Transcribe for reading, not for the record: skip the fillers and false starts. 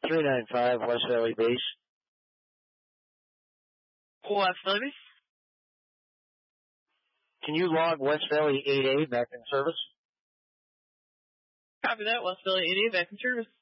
395 West Valley Base. West Valley Base. Can you log West Valley 8A back in service? Copy that. West Valley 8A back in service.